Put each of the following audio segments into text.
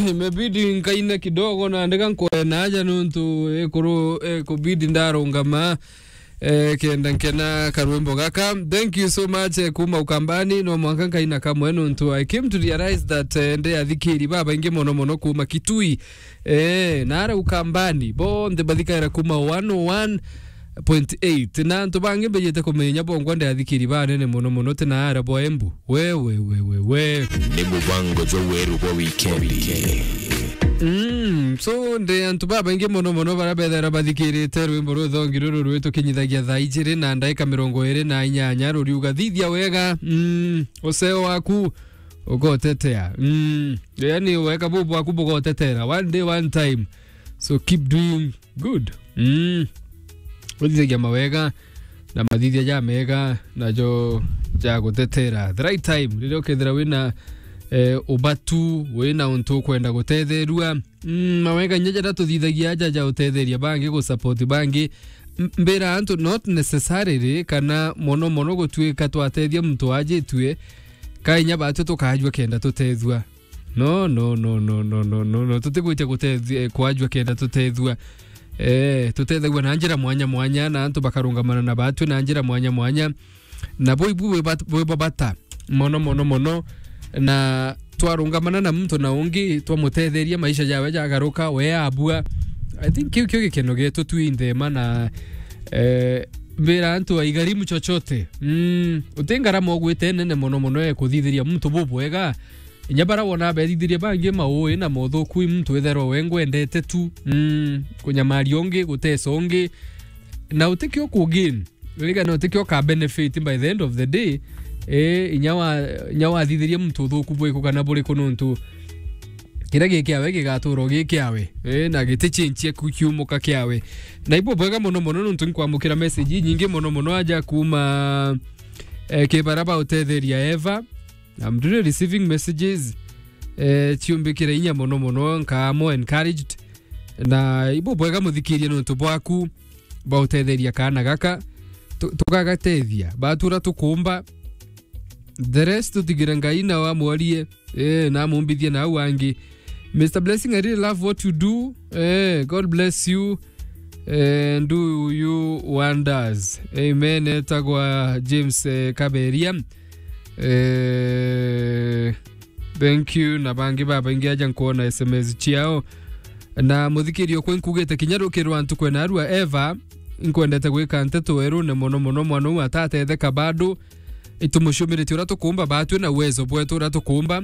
imebidi nkaina kidogo na ndeka nkoena aja nuntu kubidi ndarungama kenda nkena karwembo gaka. Thank you so much kuma ukambani no mwanka nkaina kamwe nuntu I came to realize that nde athikiri baba inge mono kuma Kitui nara ukambani bo nde badika era kuma 101.8 na ntubange bejete kumenya bongo nde athikiri banene mono tena ara bo Embu we ni mubango jo weru bo weekend so nde antubaba inge mono barabethera bathikirite rwimbo ruthongiruru rwitu kinyithagia thaa igiri na ndaika 28 ruri ugathithia wega useo waku ugotetea yani weka bubu waku bugotetera one day one time, so keep doing good. Uthithagia mawega na mathithia ja mega na jo ja gutetera the right time riro kethira wina ubatu wina untu kwenda guthetherua mawega nyeja tuthithagia ja utetheria bangi go support bangi mbera antu not necessarily kana mono gutwika twatethia muntu ajitwe kainya batu tukajwa kenda tutethua no tutigwite gutethia kwajwa kenda tutethua tutethagwa na njira mwanya na antu bakarungamana na batu na njira mwanya na boibu babata mono na twarungamana na mtu na ungi twamutetheria maisha jawe jagaruka we abua. I think kio gikeno getu tuindema na mbira antu aigarimu chochote utengara mogwite nene mono kuthithiria mtu bubwega nyabara wona bethithiria bangi maoe na motho kui mtu ethero wengwendete tu kunyamari onge gutesa onge na utikio kugin liga no utikio ka benefit by the end of the day nyawa thithiria mtu thuku bwe kana buri kununtu kira gikiawe gigaturo gikiawe na gitechenchie kukiumuka kiawe na ipo bwega mono nuntu nkwamukira message nyingi mono aja kuma kebaraba utetheria Eva. I'm really receiving messages chiumbikira inya mono nkamo encouraged na ibo bwega muthikirie nuntu bwaku ba utetheria kana gaka tukagateithia batura tukumba the rest tutigira ngai na wa mwarie na mumbithia na wangi. Mr. Blessing, I really love what you do. God bless you and do you wonders. Amen. Etagwa James Kaberia. Thank you na bangi baba ingia aja nkuona SMS chiao na muthikirio kwe nkugete kinyarukirwa antu kwena arua Eva nkwendete gwika nteto weru ne mono mwana atatetheka bado itumushumire ura tukumba batu na uwezo bwetu ura tukumba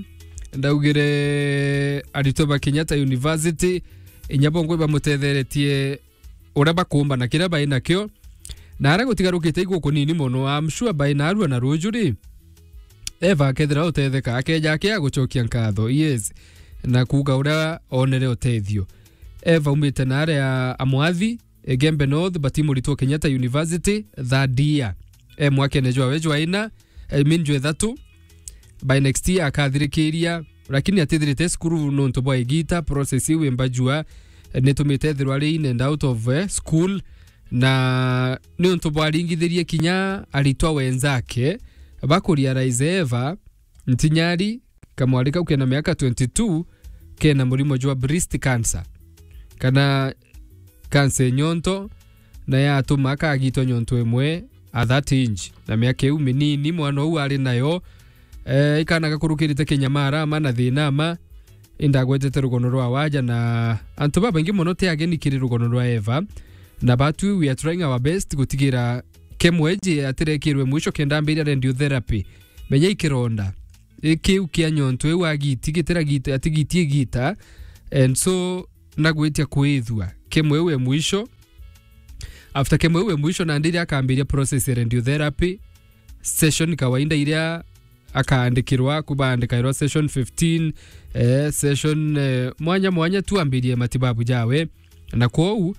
ndaugire aritoba Kenyatta University inyabongo bamutetheretie ura bakumba na kira baina kyo na ara gutigarukite igwo kunini mono. I'm sure baina arua na rujuri Eva kethira utetheka akeja akia guchokia nkatho yes na kuga ura onere utethio. Eva umite na are ya Amwathi Gembe North batimu lituo Kenyatta University that year mwake nejwa wejwa ina minjwe thatu by next year akathirikiria lakini atithirite skuru nonto boy gita process iwe mbajua netumitethirwa ari in and out of school na nonto boy ringithirie kinya alitwa wenzake bakuria rise Eva ntinyari kamwalika ukena miaka 22 kena murimo jwa breast cancer kana cancer nyonto na ya tumaka agito nyonto emwe at that age na miaka yu minini mwana u ari nayo ikana gakurukirite Kenyamara mana thina ma indagwetete rugono rwa waja na antu baba ingi mono te ageni kiri rugono rwa Eva na batu we are trying our best gutigira kemweje atirekirwe mwisho kenda mbira radiotherapy menye ikironda kiu kia nyonto ewa giti gitera gita atigitie gita and so nagwetia kuithwa kemwewe mwisho after kemwewe mwisho na ndiri akaambiria process radiotherapy session kawaida ile akaandikirwa kubandika session 15 session mwanya tuambirie matibabu jawe na kwou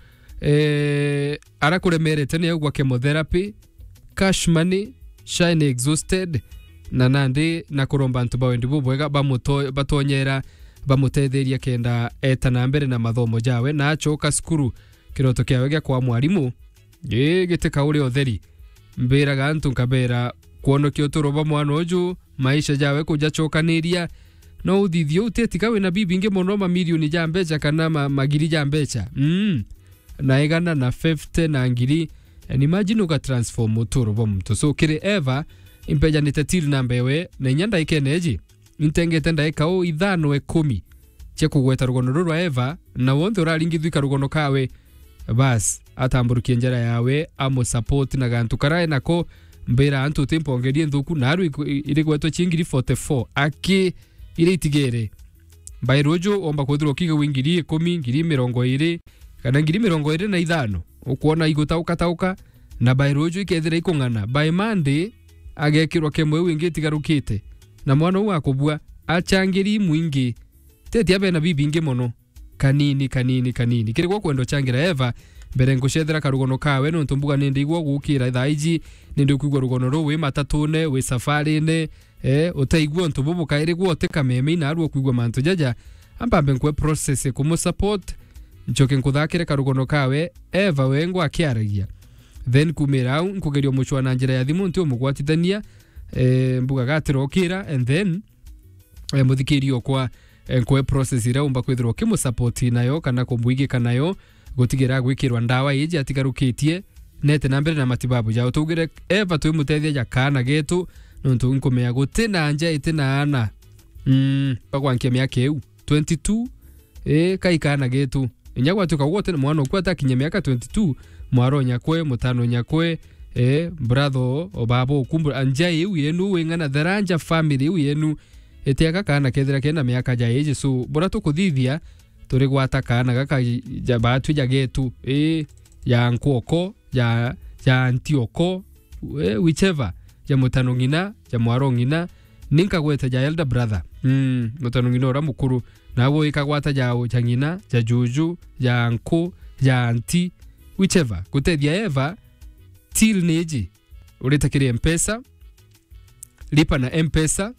ara kuremerete ne gwa chemotherapy cash money shine exhausted na nandi na kuromba ntu bawendi bubwega batonyera bamutetheria kenda etana mbere na mathomo jawe na achoka skuru kiroto kiawe gya kwa mwalimu gite kauri otheri mbira gantu nkabera kuonokio turoba mwana oju maisha jawe kuja chokaniria no uthithio utetika we na bibi inge mono mamilioni ja mbeca kana magiri ja mbeca na egana na 50 na ngiri and imagine uka transform uturo bo mtu so kire Eva impeja ni till number we na nyanda ikeneji intengete ndaika o 5 10 che kugweta rugono rwa Eva na wonde uraringithwika rugono kawe bas atamburukie njara yawe amo support na gantu karae nako mbera antu tempongerie nthuku naru iri gwetwa chingiri 44 aki iri itigere bairojo omba kwithirwo kiga wingiri 10 ngiri 20 kana ngiri 25 ukuona igutauka na bairojo ikethira ikungana by Monday agekirwa kemwe wingi tigarukite na mwana wa kubua achangiri mwingi tete abe na bibi inge mono kanini kiri gwo kwendo changira Eva mbere ngushethera karugono kawe no ntumbuga nindi igwo gukira thaiji nindi kuigwa rugono ro we matatune we safari ne utaigwa ntumbubu kairi gwo teka meme na aru kuigwa mantu jaja ambambe nkwe process kumu support njoke nkuthakire karugono kawe Eva wengo akiaragia then kumira nkugerio muchwa na njira ya thimu ntio mugwatithania mbuga gatirokira and then muthikirio kwa nkwe process ira umba kwithirwo kimu support nayo kana kumbuigika nayo gutigira gwikirwa ndawa iji atigarukitie nete na mbere na matibabu jao tugire Eva tu mutethia ja kana getu nontu nkumea gutina nja itina ana bagwankia miaka eu 22 kai kana getu nyagwa tukagote mwana ukwata kinya miaka 22 mwaro nyakwe mutano nyakwe brother obabo kumbura anja eu yenu wengana dharanja family eu yenu etiaka kana kethira kena miaka ja iji so bora tukuthithia turi gwata kana gaka jabatu jagetu ya nkoko ya antioko whichever ya mutano ngina ya mwaro ngina ninka gweta ja elder brother mutano ngina ora mukuru nawo ikagwata jao changina ja juju ya nko ya anti whichever kutethia Eva till neji uretakire M-Pesa lipa na M-Pesa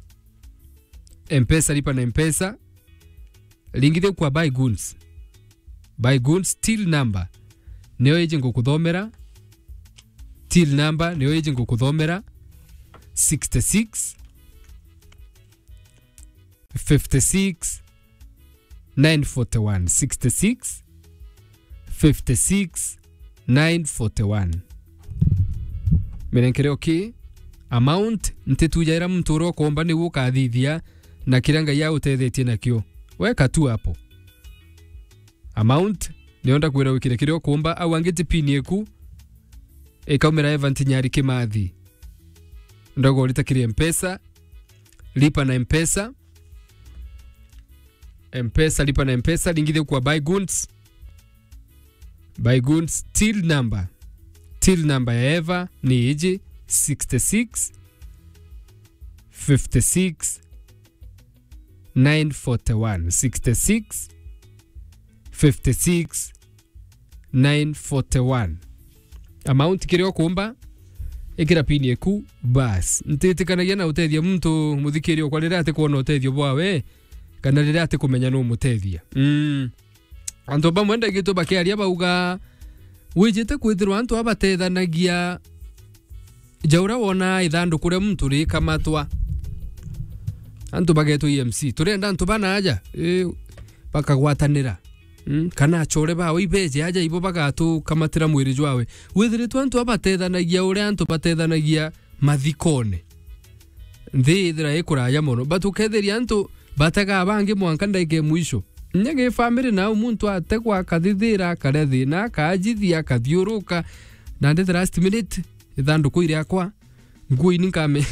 lipa na M-Pesa lingide kwa buy goods till number neo ejingo kuthomera till number neo ejingo kuthomera 66 56 941 66 56 941 merenkere okay amount ntetujaira mtoro komba ni ukathithia na kiranga ya utethetie nakio weka tu hapo amount nionda kwira wikire kirio kumba au angeti pini eku ekaumera Event Nyari Kimathi ndogo litakiri M-Pesa lipa na M-Pesa lipa na M-Pesa lingide kwa buy goods till number ya Eva ni iji 66 56 941 66 56 941 amount kirio kumba ikira pini eku bas ntitikanagia na utethia muntu muthikirio kwa rira ate kuona utethio bwawe kana rira ate kumenya no mutethia anto ba mwenda gitu bakiaria bauga wijite kwithirwa antu abatethanagia jaura wona ithandu kuria muntu ri kamatwa antu bageto EMC turenda antu bana aja bakagwatanira kana chore ba ibeje aja ibo bagatu kamatira mwiri jwawe withiritwa antu abatethanagia uria antu batethanagia mathikone nthithira ikuraya muno batuketheria antu bataga bangi mwanka ndaike mwisho nyage family na umuntu atekwa kathithira karethi na kajithia kathiuruka na the last minute ithandu kuire akwa ngui ninkame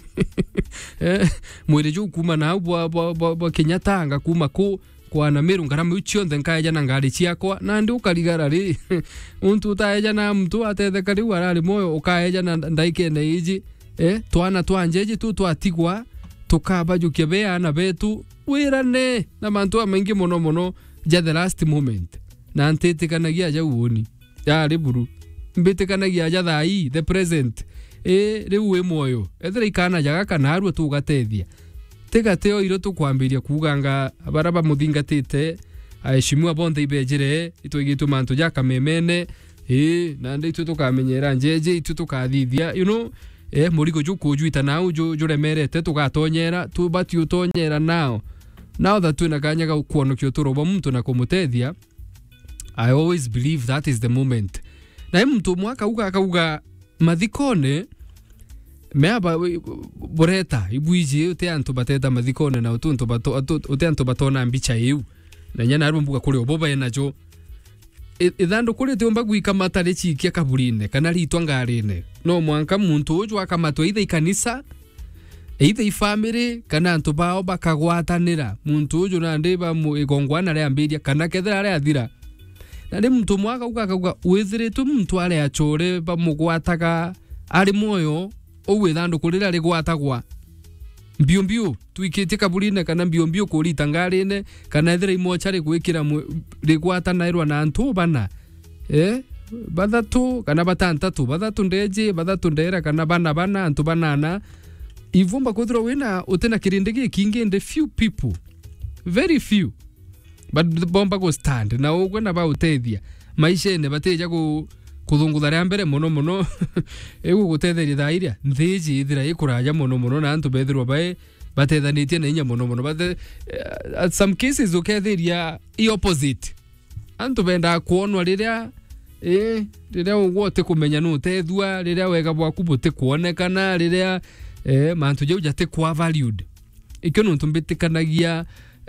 mwiri ju kuma na bwa Kenyatta kuma kwa na meru ngaramu uchio ndenkaeja na ngari ciakwa na ndi ukarigara ri untu taeja na mtu atethe kari warari moyo ukaeja na ndaike na iji twana twanjeje tu twatigwa tukabajukia beana betu wirane na mantuamengi mono ja the last moment na ntitikanagia ja uoni ya riburu mbitikanagia ja thai the present riu we moyo ethira ikana jaga kana aru tugatethia tigateo iro tukwambiria kuganga baraba muthingatite aishimwa bonde ibejire itwigitu mantu ja kamemene na ndi tukamenyera njeje itu tukathithia murigo jukujuita nao juremerete tugatonyera tubati utonyera nao now that twina kanya ga kuonokio turoba mtu na kumutethia. I always believe that is the moment. Na mtu mwaka akauga mathikone meaba boreta ibuiji ute antu bateta mathikone na utuntu ute antu batona mbicha yu na nyana arumbuga kuri oboba enajo ithando kuri tiomba gwika matare chikia kaburine kana ritwa ngarine no mwanka muntu uju akamatwa ithe ikanisa ithe family kana antu bao bakagwatanira muntu uju na ndiba igongwana ria ambiria kana kethera ria athira na ndi muntu mwaka ukauga withiritwe muntu aria achore bamugwataga ari moyo owe thando kurira rigwatagwa mbio tuikite kaburine kana mbio kurita ngarine kana ethira imochari gwikira rigwatanairwa na antu bana bathatu kana batantatu bathatu ndeje bathatu ndera kana bana antu banana ivumba kuthira wina utena kirindigi kingi and few people very few but bomba go stand na ugwena ba utethia maisha ne bateja kuthungutha ria mbere muno egu gutetheria thairia nthiji ithira ikuraja muno na antu bethirwa bae batethanitie na inya muno but at some cases uketheria opposite antu benda kuonwa riria wote kumenya no tethua riria wega bwaku buti kuonekana riria mantu jau jate kwa valued ikeno ntumbitikanagia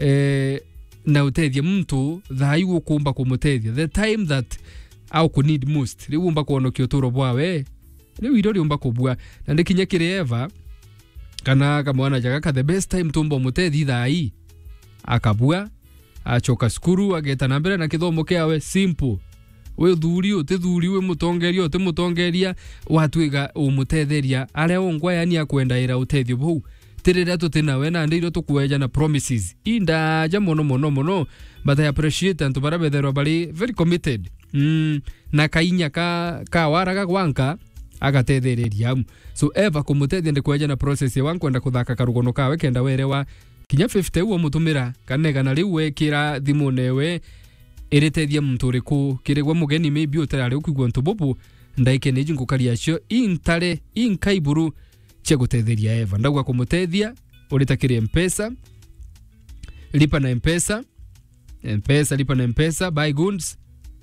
na utethia mtu thaigu kumba kumutethia the time that au ku need most riumba kuonokio turo bwawe riu iro riumba kubua na ndikinya kireva kana kamwana jaga the best time tumbo mutethi thai akabua achoka skuru ageta na mbere na kithomo kiawe simple we thuri we mutongeria uti mutongeria watwiga umutetheria aria ongwa yani akwenda utethio bau tirira tutina we na ndiro tukweja na promises inda ja mono but I appreciate antu bara betherwa bari very committed na kainya ka waraga gwanka agatethereria so ever kumutethia ndikweja na process ya wankwenda kuthaka karugono kawe kenda werewa kinya 50 uo mutumira kanega na riu wekira thimu newe iritethia muntu riku kirigwa mugeni maybe utarari ukigwa ntu bobo ndaike neji ngukaria cio intare inkaiburu cia gutetheria eva ndagwa kumutethia uritakire M-Pesa lipa na M-Pesa lipa na M-Pesa buy goods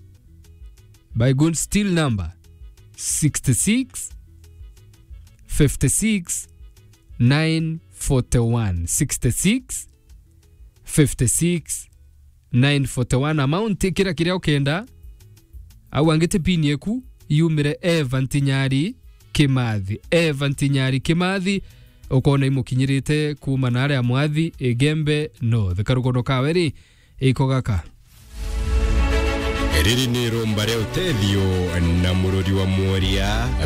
still number 66 56 941 66 56 941 amount kira kiria ukenda au angete pini eku yumire Eva Ntinyari Kimathi ukona imukinyirite kuma na aria mwathi Igembe no thikarugono kaweri ikogaka riri ni rumba ria utethio na mururi wa Mworia